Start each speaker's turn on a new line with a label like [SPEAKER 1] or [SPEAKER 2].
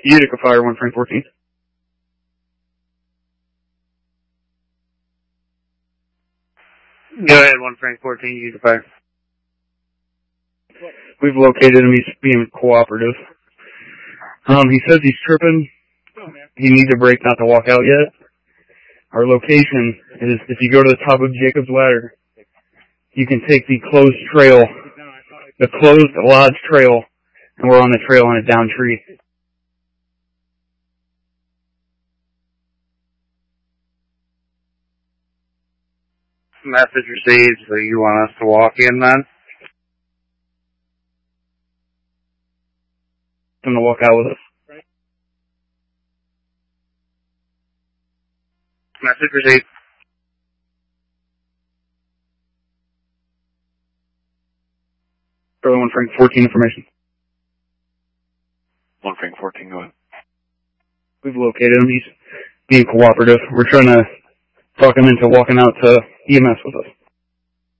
[SPEAKER 1] Utica Fire, 1 Frank 14. Go ahead, 1 Frank 14, Utica Fire. We've located him. He's being cooperative. He says he's tripping. He needs a break not to walk out yet. Our location is, if you go to the top of Jacob's Ladder, you can take the closed trail, the closed lodge trail, and we're on the trail on a down tree. Message received, so you want us to walk in then? Going to walk out with us. Message received. Early 1 Frank 14 information.
[SPEAKER 2] 1 Frank 14, go ahead.
[SPEAKER 1] We've located him. He's being cooperative. We're trying to talk him into walking out to EMS with us.